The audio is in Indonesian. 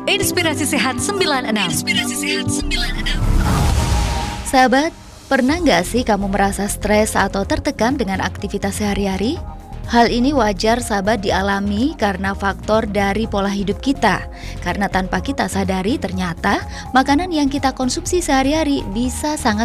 Inspirasi Sehat 96. Sahabat, pernah nggak sih kamu merasa stres atau tertekan dengan aktivitas sehari-hari? Hal ini wajar sahabat dialami karena faktor dari pola hidup kita. Karena tanpa kita sadari ternyata makanan yang kita konsumsi sehari-hari bisa sangat